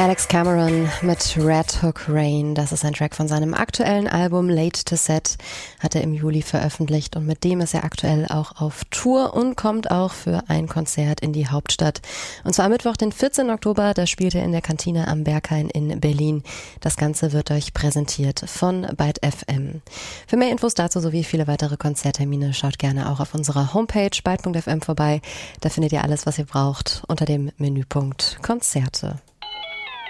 Alex Cameron mit Red Hook Rain, das ist ein Track von seinem aktuellen Album Late to Set, hat er im Juli veröffentlicht und mit dem ist er aktuell auch auf Tour und kommt auch für ein Konzert in die Hauptstadt. Und zwar am Mittwoch, den 14. Oktober, da spielt er in der Kantine am Berghain in Berlin. Das Ganze wird euch präsentiert von Byte FM. Für mehr Infos dazu sowie viele weitere Konzerttermine schaut gerne auch auf unserer Homepage byte.fm vorbei. Da findet ihr alles, was ihr braucht unter dem Menüpunkt Konzerte.